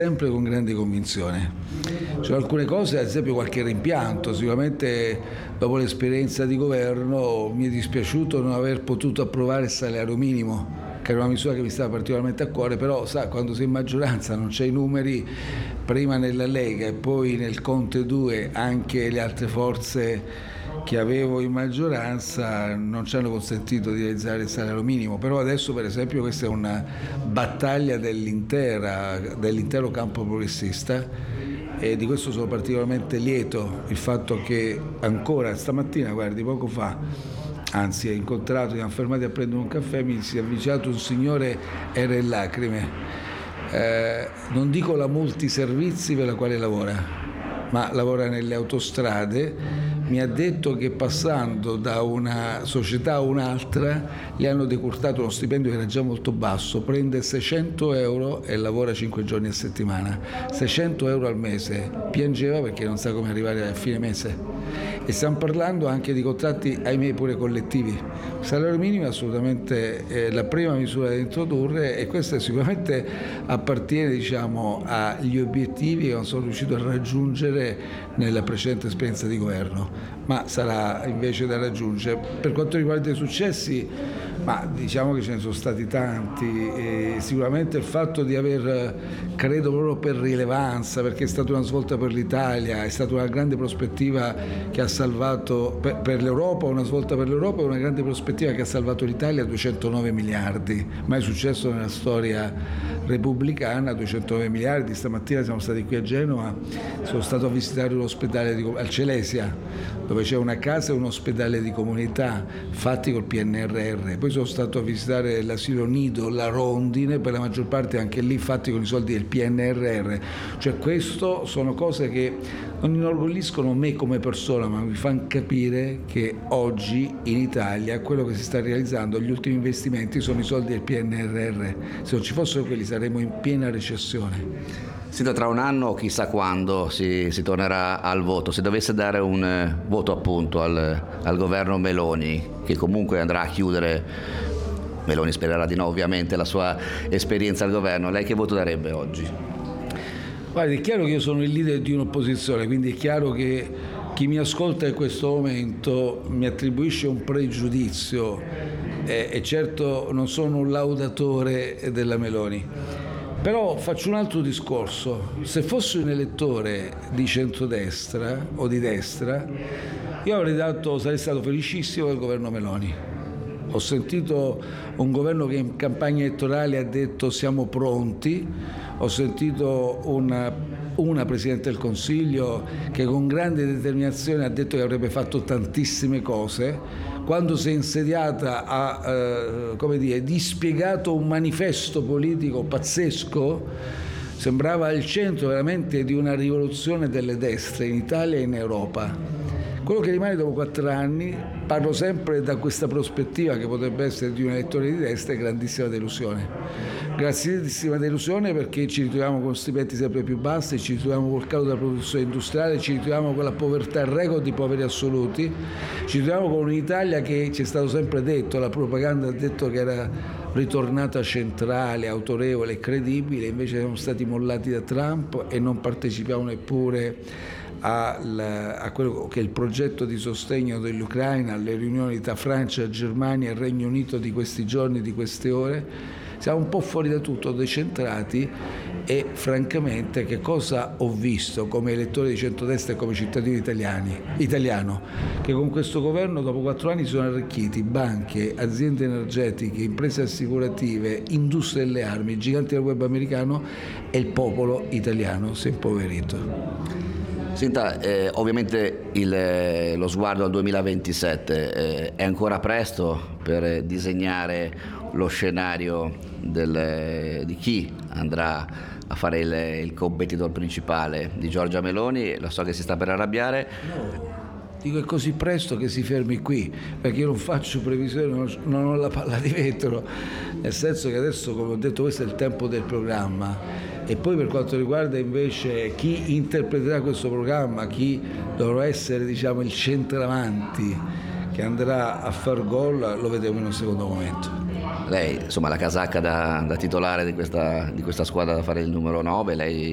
sempre con grande convinzione. Ci sono alcune cose, ad esempio qualche rimpianto, sicuramente dopo l'esperienza di governo mi è dispiaciuto non aver potuto approvare il salario minimo, che era una misura che mi stava particolarmente a cuore, però sa, quando sei in maggioranza non c'hai i numeri, prima nella Lega e poi nel Conte 2 anche le altre forze che avevo in maggioranza non ci hanno consentito di realizzare il salario minimo, però adesso per esempio questa è una battaglia dell'intero campo progressista e di questo sono particolarmente lieto, il fatto che ancora stamattina, guardi, poco fa, anzi ho incontrato, siamo fermati a prendere un caffè, mi si è avvicinato un signore, era in lacrime, non dico la multiservizi per la quale lavora, ma lavora nelle autostrade. Mi ha detto che passando da una società a un'altra gli hanno decurtato uno stipendio che era già molto basso, prende 600 euro e lavora 5 giorni a settimana, 600 euro al mese, piangeva perché non sa come arrivare a fine mese. E stiamo parlando anche di contratti, ahimè, pure collettivi. Il salario minimo è assolutamente la prima misura da introdurre e questo sicuramente appartiene, diciamo, agli obiettivi che non sono riuscito a raggiungere nella precedente esperienza di governo, ma sarà invece da raggiungere. Per quanto riguarda i successi, ma diciamo che ce ne sono stati tanti e sicuramente il fatto di aver, credo proprio per rilevanza, perché è stata una svolta per l'Italia, è stata una grande prospettiva che ha salvato per l'Europa, una svolta per l'Europa e una grande prospettiva che ha salvato l'Italia a 209 miliardi, mai successo nella storia repubblicana, 209 miliardi. Stamattina siamo stati qui a Genova, sono stato a visitare un ospedale al Celesia, dove c'è una casa e un ospedale di comunità fatti col PNRR. Poi sono stato a visitare l'asilo Nido, la Rondine, per la maggior parte anche lì fatti con i soldi del PNRR. Cioè questo sono cose che non inorgogliscono me come persona, ma mi fanno capire che oggi in Italia quello che si sta realizzando, gli ultimi investimenti sono i soldi del PNRR. Se non ci fossero quelli saremmo in piena recessione. Senta, tra un anno o chissà quando si tornerà al voto, se dovesse dare un voto appunto al governo Meloni, che comunque andrà a chiudere, Meloni spererà di no ovviamente, la sua esperienza al governo, lei che voto darebbe oggi? Guardi, è chiaro che io sono il leader di un'opposizione, quindi è chiaro che chi mi ascolta in questo momento mi attribuisce un pregiudizio e certo non sono un laudatore della Meloni. Però faccio un altro discorso. Se fossi un elettore di centrodestra o di destra, io sarei stato felicissimo del governo Meloni. Ho sentito un governo che in campagna elettorale ha detto siamo pronti, ho sentito una Presidente del Consiglio che con grande determinazione ha detto che avrebbe fatto tantissime cose. Quando si è insediata ha dispiegato un manifesto politico pazzesco, sembrava al centro veramente di una rivoluzione delle destre in Italia e in Europa. Quello che rimane dopo 4 anni, parlo sempre da questa prospettiva che potrebbe essere di un elettore di destra, è grandissima delusione. Grandissima delusione perché ci ritroviamo con stipendi sempre più bassi, ci ritroviamo col calo della produzione industriale, ci ritroviamo con la povertà, il record di poveri assoluti, ci ritroviamo con un'Italia che ci è stato sempre detto, la propaganda ha detto che era ritornata centrale, autorevole e credibile, invece siamo stati mollati da Trump e non partecipiamo neppure a quello che è il progetto di sostegno dell'Ucraina, alle riunioni tra Francia, Germania e Regno Unito di questi giorni, di queste ore. Siamo un po' fuori da tutto, decentrati e francamente che cosa ho visto come elettore di centrodestra e come cittadino italiano? Che con questo governo dopo 4 anni sono arricchiti banche, aziende energetiche, imprese assicurative, industrie delle armi, giganti del web americano e il popolo italiano si è impoverito. Senta, ovviamente lo sguardo al 2027 è ancora presto per disegnare lo scenario di chi andrà a fare il competitor principale di Giorgia Meloni. Lo so che si sta per arrabbiare. No, dico è così presto che si fermi qui, perché io non faccio previsioni, non ho la palla di vetro, nel senso che adesso, come ho detto, questo è il tempo del programma. E poi per quanto riguarda invece chi interpreterà questo programma, chi dovrà essere, diciamo, il centravanti che andrà a far gol, lo vedremo in un secondo momento. Lei, insomma, la casacca da titolare di questa squadra da fare il numero 9, lei